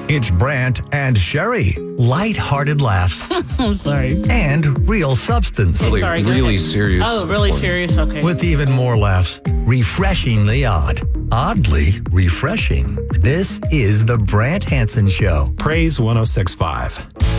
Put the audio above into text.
It's Brant and Sherry. Light-hearted laughs I'm sorry. and real substance. Okay, sorry, go really ahead. serious. Oh, really serious? Okay. With even more laughs. Refreshingly odd. Oddly refreshing. This is the Brant Hansen Show. Praise 106.5.